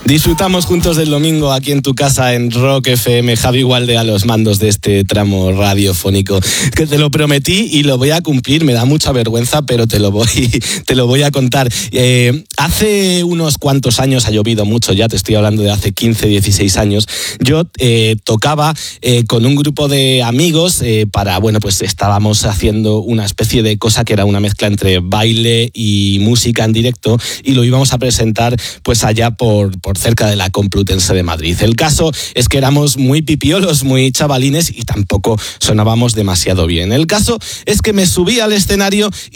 Disfrutamos juntos del domingo aquí en tu casa en Rock FM. Javi Gualde a los mandos de este tramo radiofónico. Que te lo prometí y lo voy a cumplir. Me da mucha vergüenza, pero te lo voy a contar. Hace unos cuantos años, ha llovido mucho ya, te estoy hablando de hace 15, 16 años, yo tocaba con un grupo de amigos pues estábamos haciendo una especie de cosa que era una mezcla entre baile y música en directo y lo íbamos a presentar pues allá por cerca de la Complutense de Madrid. El caso es que éramos muy pipiolos, muy chavalines y tampoco sonábamos demasiado bien. El caso es que me subí al escenario